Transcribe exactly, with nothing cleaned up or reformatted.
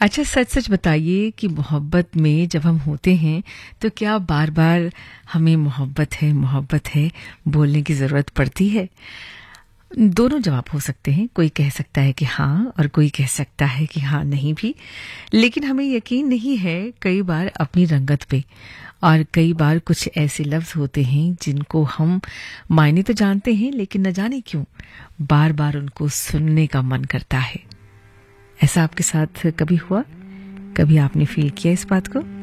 अच्छा, सच-सच बताइए कि मोहब्बत में जब हम होते हैं, तो क्या बार-बार हमें मोहब्बत है, मोहब्बत है बोलने की ज़रूरत पड़ती है? दोनों जवाब हो सकते हैं। कोई कह सकता है कि हाँ और कोई कह सकता है कि हाँ नहीं भी। लेकिन हमें यकीन नहीं है कई बार अपनी रंगत पे, और कई बार कुछ ऐसे लफ्ज़ होते हैं जिनको हम मायने तो जानते हैं, लेकिन न जाने क्यों बार-बार उनको सुनने का मन करता है। ऐसा आपके साथ कभी हुआ? कभी आपने फ़ील किया इस बात को?